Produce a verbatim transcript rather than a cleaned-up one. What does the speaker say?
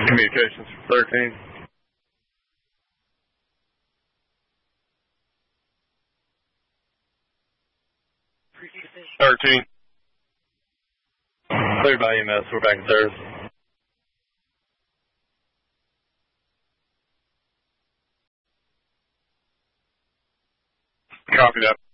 Communications for thirteen. thirteen. Cleared by E M S. We're back in service. Copy that.